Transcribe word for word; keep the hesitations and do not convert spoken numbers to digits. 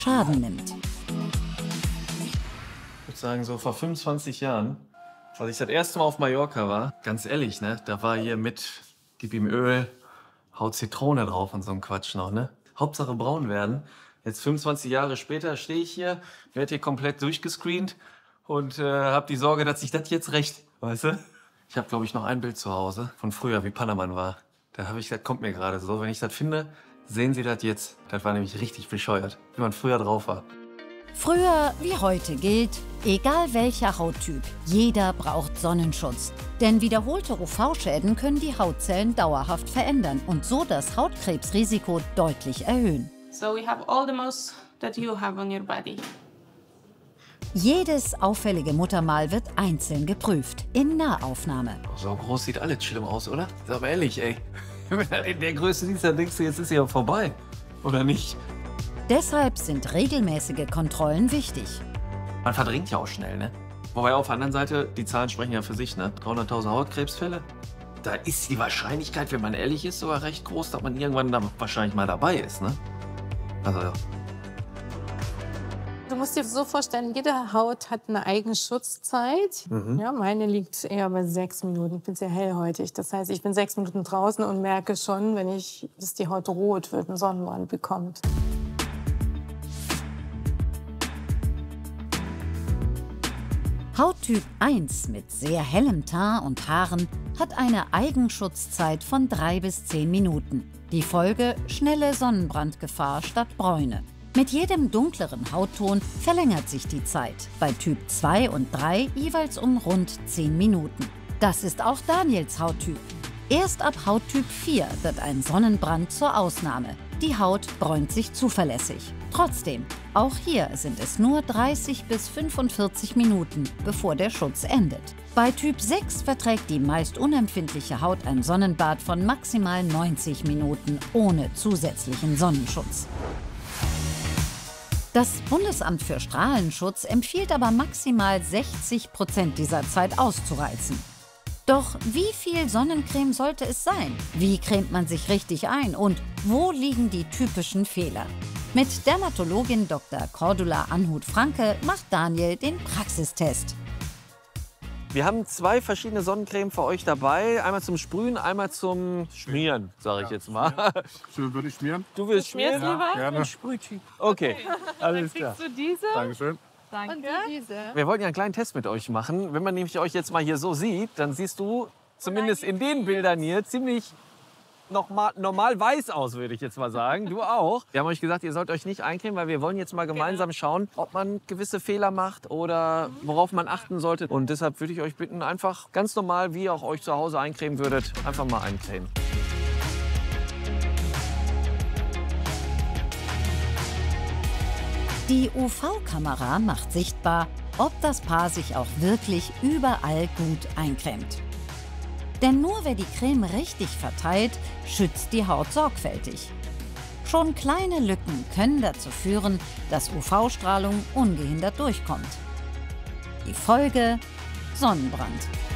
Schaden nimmt. Ich würde sagen, so vor fünfundzwanzig Jahren, als ich das erste Mal auf Mallorca war, ganz ehrlich, ne, da war hier mit, gib ihm Öl, haut Zitrone drauf und so ein Quatsch noch, ne? Hauptsache braun werden. Jetzt fünfundzwanzig Jahre später stehe ich hier, werde hier komplett durchgescreent und äh, habe die Sorge, dass sich das jetzt rächt, weißt du? Ich habe, glaube ich, noch ein Bild zu Hause von früher, wie Panama'n war. Da habe ich, das kommt mir gerade so, wenn ich das finde, sehen Sie das jetzt. Das war nämlich richtig bescheuert, wie man früher drauf war. Früher wie heute gilt, egal welcher Hauttyp, jeder braucht Sonnenschutz. Denn wiederholte U V-Schäden können die Hautzellen dauerhaft verändern und so das Hautkrebsrisiko deutlich erhöhen. So we have all the most that you have on your body. Jedes auffällige Muttermal wird einzeln geprüft, in Nahaufnahme. So groß sieht alles schlimm aus, oder? Sag mal ehrlich, ey. Wenn du in der Größe siehst, dann denkst du, jetzt ist sie ja vorbei. Oder nicht? Deshalb sind regelmäßige Kontrollen wichtig. Man verdrängt ja auch schnell, ne? Wobei auf der anderen Seite, die Zahlen sprechen ja für sich, ne? dreihunderttausend Hautkrebsfälle. Da ist die Wahrscheinlichkeit, wenn man ehrlich ist, sogar recht groß, dass man irgendwann da wahrscheinlich mal dabei ist, ne? Also, ja. Du musst dir so vorstellen, jede Haut hat eine eigene Schutzzeit. Mhm. Ja, meine liegt eher bei sechs Minuten. Ich bin sehr hellhäutig. Das heißt, ich bin sechs Minuten draußen und merke schon, wenn ich, dass die Haut rot wird, einen Sonnenbrand bekommt. Hauttyp eins mit sehr hellem Teint und Haaren hat eine Eigenschutzzeit von drei bis zehn Minuten. Die Folge: schnelle Sonnenbrandgefahr statt Bräune. Mit jedem dunkleren Hautton verlängert sich die Zeit, bei Typ zwei und drei jeweils um rund zehn Minuten. Das ist auch Daniels Hauttyp. Erst ab Hauttyp vier wird ein Sonnenbrand zur Ausnahme. Die Haut bräunt sich zuverlässig. Trotzdem, auch hier sind es nur dreißig bis fünfundvierzig Minuten, bevor der Schutz endet. Bei Typ sechs verträgt die meist unempfindliche Haut ein Sonnenbad von maximal neunzig Minuten ohne zusätzlichen Sonnenschutz. Das Bundesamt für Strahlenschutz empfiehlt aber maximal sechzig Prozent dieser Zeit auszureizen. Doch wie viel Sonnencreme sollte es sein? Wie cremt man sich richtig ein? Und wo liegen die typischen Fehler? Mit Dermatologin Doktor Cordula Anhut-Franke macht Daniel den Praxistest. Wir haben zwei verschiedene Sonnencreme für euch dabei. Einmal zum Sprühen, einmal zum Schmieren, sage ich jetzt mal. So würde ich schmieren. Du willst schmieren? Lieber? Gerne. Okay, alles klar. Kriegst du diese? Dankeschön. Danke. Und du diese? Wir wollten ja einen kleinen Test mit euch machen. Wenn man nämlich euch jetzt mal hier so sieht, dann siehst du zumindest in den Bildern hier ziemlich noch mal, normal weiß aus, würde ich jetzt mal sagen. Du auch. Wir haben euch gesagt, ihr sollt euch nicht eincremen, weil wir wollen jetzt mal gemeinsam schauen, ob man gewisse Fehler macht oder worauf man achten sollte. Und deshalb würde ich euch bitten, einfach ganz normal, wie ihr auch euch zu Hause eincremen würdet, einfach mal eincremen. Die U V-Kamera macht sichtbar, ob das Paar sich auch wirklich überall gut eincremt. Denn nur wer die Creme richtig verteilt, schützt die Haut sorgfältig. Schon kleine Lücken können dazu führen, dass U V-Strahlung ungehindert durchkommt. Die Folge: Sonnenbrand.